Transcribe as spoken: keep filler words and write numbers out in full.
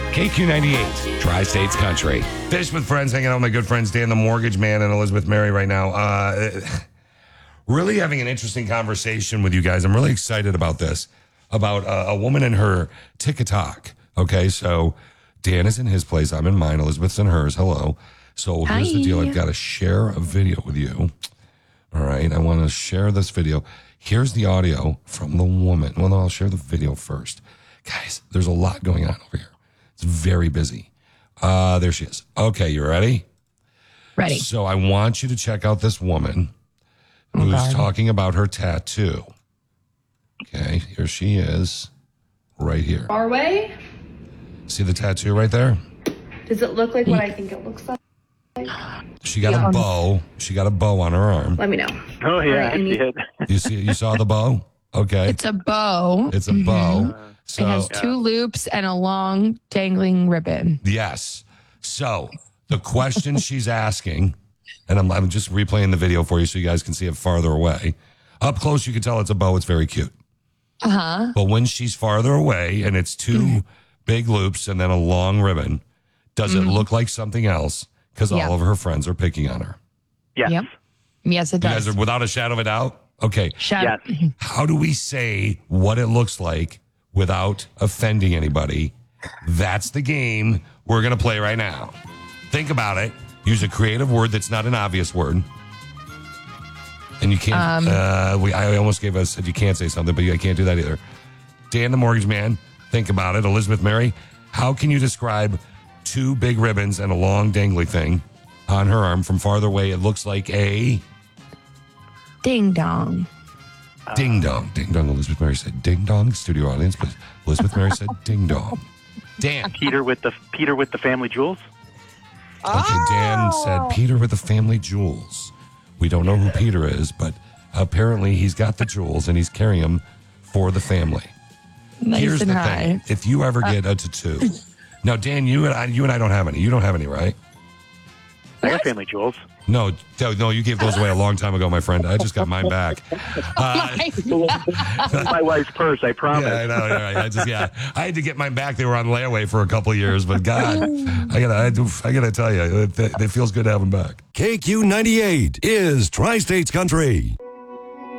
K Q ninety-eight, Tri-States Country. Fish with Friends, hanging out with my good friends Dan the Mortgage Man and Elizabeth Mary right now. Uh, really having an interesting conversation with you guys. I'm really excited about this, about uh, a woman and her TikTok. Okay, so Dan is in his place. I'm in mine. Elizabeth's in hers. Hello. So Hi. Here's the deal. I've got to share a video with you. All right, I want to share this video. Here's the audio from the woman. Well, no, I'll share the video first. Guys, there's a lot going on over here. It's very busy. Uh, there she is. Okay, you ready? Ready. So I want you to check out this woman who's Okay. talking about her tattoo. Okay, here she is, right here. Far away? See the tattoo right there? Does it look like what I think it looks like? She got a bow. She got a bow on her arm. Let me know. Oh yeah, Alright, I and see you- it. You see? You saw the bow? Okay, It's a bow. it's a bow. So It has two loops and a long dangling ribbon. yes. So the question she's asking, and I'm, I'm just replaying the video for you so you guys can see it farther away. Up close, you can tell it's a bow. It's very cute. Uh huh. But when she's farther away and it's two big loops and then a long ribbon, does it look like something else? Because Yeah. all of her friends are picking on her. Yes. Yep. Yes, it You guys does. are without a shadow of a doubt? Okay. Shut Yes. How do we say what it looks like without offending anybody? That's the game we're going to play right now. Think about it. Use a creative word that's not an obvious word. And you can't, Um, uh, we, I almost gave us, said you can't say something, but you can't do that either. Dan the Mortgage Man, think about it. Elizabeth Mary, how can you describe two big ribbons and a long dangly thing on her arm from farther away? It looks like a Ding dong. ding dong. Ding dong. Elizabeth Mary said ding dong. Studio audience, please. Elizabeth Mary said ding dong. Dan. Peter with the Peter with the family jewels. Okay, Dan said Peter with the family jewels. We don't know who Peter is, but apparently he's got the jewels and he's carrying them for the family. Nice Here's and the high. thing: if you ever get a tattoo, now Dan, you and I, you and I don't have any. You don't have any, right? I got family jewels. No, no, no, you gave those away a long time ago, my friend. I just got mine back. Uh, My wife's purse, I promise. yeah, I know. Yeah, I just, yeah, I had to get mine back. They were on layaway for a couple of years, but God, I gotta, I, do, I gotta tell you, it, it feels good to have them back. K Q ninety-eight is Tri-States Country.